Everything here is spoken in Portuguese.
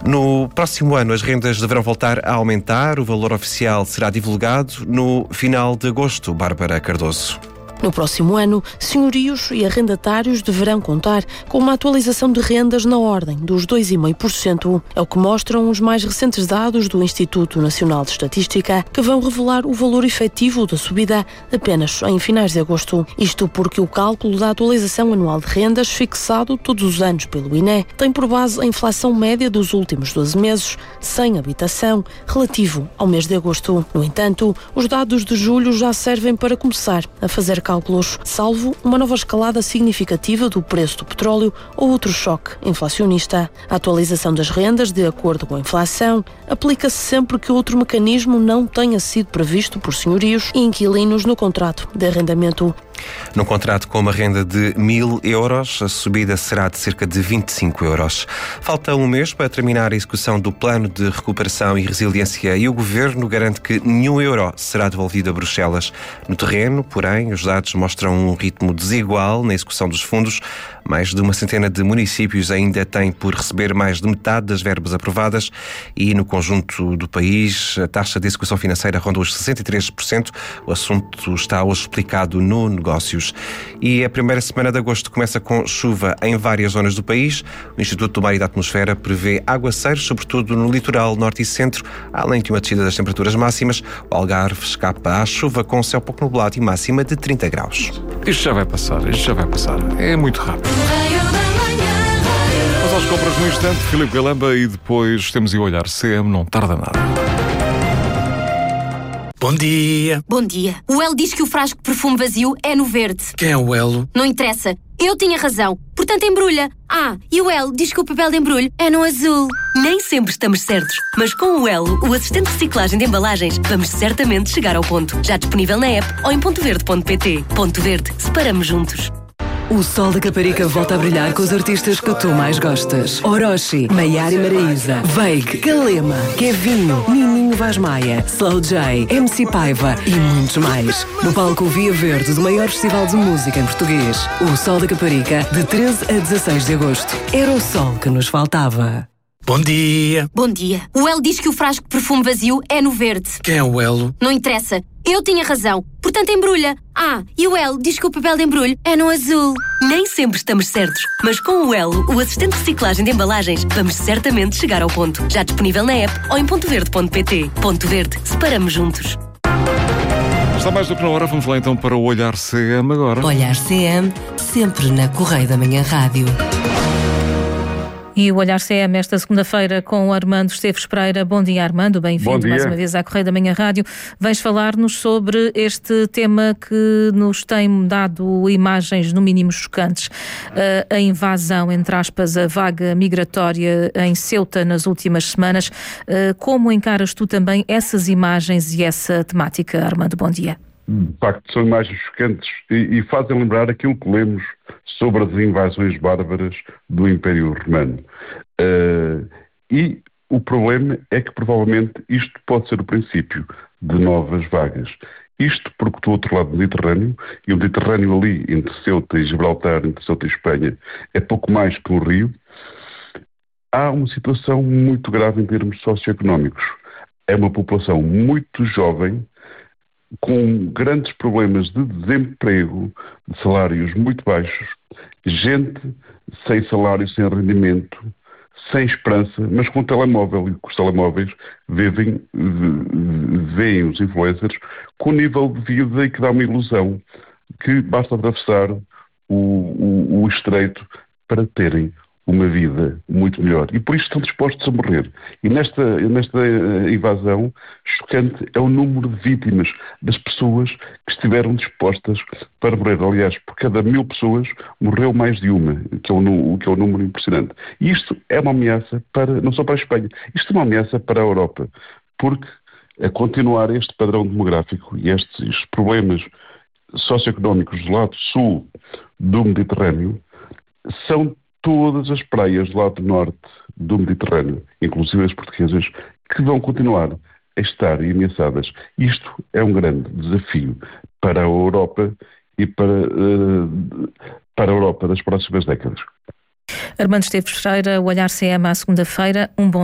No próximo ano, as rendas deverão voltar a aumentar. O valor oficial será divulgado no final de agosto. Bárbara Cardoso. No próximo ano, senhorios e arrendatários deverão contar com uma atualização de rendas na ordem dos 2,5%. É o que mostram os mais recentes dados do Instituto Nacional de Estatística, que vão revelar o valor efetivo da subida apenas em finais de agosto. Isto porque o cálculo da atualização anual de rendas, fixado todos os anos pelo INE, tem por base a inflação média dos últimos 12 meses, sem habitação, relativo ao mês de agosto. No entanto, os dados de julho já servem para começar a fazer cálculos, salvo uma nova escalada significativa do preço do petróleo ou outro choque inflacionista. A atualização das rendas, de acordo com a inflação, aplica-se sempre que outro mecanismo não tenha sido previsto por senhorios e inquilinos no contrato de arrendamento. Num contrato com uma renda de 1.000 euros, a subida será de cerca de 25 euros. Falta um mês para terminar a execução do Plano de Recuperação e Resiliência e o Governo garante que nenhum euro será devolvido a Bruxelas. No terreno, porém, os dados mostram um ritmo desigual na execução dos fundos. Mais de uma centena de municípios ainda têm por receber mais de metade das verbas aprovadas e, no conjunto do país, a taxa de execução financeira ronda os 63%. O assunto está hoje explicado no Negócios. E a primeira semana de agosto começa com chuva em várias zonas do país. O Instituto do Mar e da Atmosfera prevê aguaceiros, sobretudo no litoral norte e centro, além de uma descida das temperaturas máximas. O Algarve escapa à chuva com céu pouco nublado e máxima de 30 graus. Isto já vai passar. É muito rápido. Vamos às compras no instante, Filipe Galamba, e depois temos de olhar CM, não tarda nada. Bom dia. Bom dia. O Elo diz que o frasco de perfume vazio é no verde. Quem é o Elo? Não interessa. Eu tinha razão. Portanto, embrulha. E o Elo diz que o papel de embrulho é no azul. Nem sempre estamos certos, mas com o Elo, o assistente de reciclagem de embalagens, vamos certamente chegar ao ponto. Já disponível na app ou em pontoverde.pt. Ponto Verde. Separamos juntos. O sol da Caparica volta a brilhar com os artistas que tu mais gostas. Orochi, Maiara e Maraíza, Veig, Calema, Kevinho, Nininho Vaz Maia, Slow J, MC Paiva e muitos mais. No palco Via Verde do maior festival de música em português. O sol da Caparica, de 13 a 16 de agosto. Era o sol que nos faltava. Bom dia. Bom dia. O Elo diz que o frasco de perfume vazio é no verde. Quem é o Elo? Não interessa. Eu tinha razão. Portanto, embrulha. E o Elo diz que o papel de embrulho é no azul. Nem sempre estamos certos, mas com o Elo, o assistente de reciclagem de embalagens, vamos certamente chegar ao ponto. Já disponível na app ou em pontoverde.pt. Ponto Verde. Separamos juntos. Está mais do que na hora, vamos lá então para o Olhar CM agora. Olhar CM, sempre na Correio da Manhã Rádio. E o Olhar CM esta segunda-feira com o Armando Esteves Pereira. Bom dia, Armando. Bem-vindo mais uma vez à Correio da Manhã Rádio. Vais falar-nos sobre este tema que nos tem dado imagens no mínimo chocantes. A invasão, entre aspas, a vaga migratória em Ceuta nas últimas semanas. Como encaras tu também essas imagens e essa temática, Armando? Bom dia. De facto, são imagens chocantes e fazem lembrar aquilo que lemos sobre as invasões bárbaras do Império Romano. E o problema é que provavelmente isto pode ser o princípio de novas vagas. Isto porque do outro lado do Mediterrâneo, e o Mediterrâneo ali entre Ceuta e Gibraltar, entre Ceuta e Espanha, é pouco mais que um rio, há uma situação muito grave em termos socioeconómicos. É uma população muito jovem, com grandes problemas de desemprego, de salários muito baixos, gente sem salário, sem rendimento, sem esperança, mas com telemóvel, e com os telemóveis veem os influencers com um nível de vida que dá uma ilusão, que basta atravessar o estreito para terem uma vida muito melhor. E por isso estão dispostos a morrer. E nesta invasão, chocante é o número de vítimas das pessoas que estiveram dispostas para morrer. Aliás, por cada 1000 pessoas, morreu mais de uma, que é um número impressionante. E isto é uma ameaça não só para a Espanha, isto é uma ameaça para a Europa. Porque, a continuar este padrão demográfico e estes problemas socioeconómicos do lado sul do Mediterrâneo, são todas as praias do lado norte do Mediterrâneo, inclusive as portuguesas, que vão continuar a estar ameaçadas. Isto é um grande desafio para a Europa e para a Europa das próximas décadas. Armando Esteves Pereira, o Olhar CM à segunda-feira. Um bom